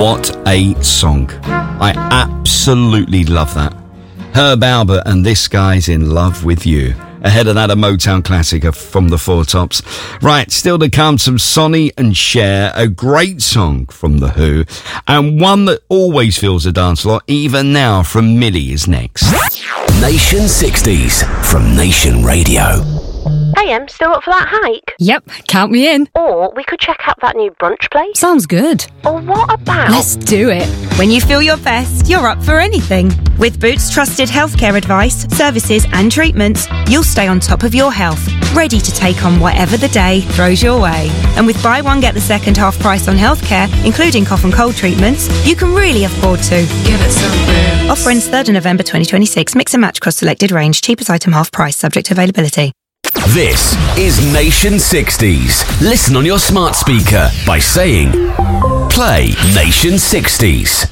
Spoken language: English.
What a song. I absolutely love that. Herb Alpert and This Guy's in Love With You. Ahead of that, a Motown classic from the Four Tops. Right, still to come, some Sonny and Cher, a great song from The Who, and one that always fills the dance floor, even now, from Millie is next. Nation 60s from Nation Radio. Hey, Em, still up for that hike? Yep, count me in. Or we could check out that new brunch place. Sounds good. Or what about... Let's do it. When you feel your best, you're up for anything. With Boots trusted healthcare advice, services and treatments, you'll stay on top of your health, ready to take on whatever the day throws your way. And with buy one get the second half price on healthcare, including cough and cold treatments, you can really afford to. Give it some Boots. Offer ends 3rd of November 2026. Mix and match across selected range. Cheapest item half price, subject to availability. This is Nation 60s. Listen on your smart speaker by saying, play Nation 60s.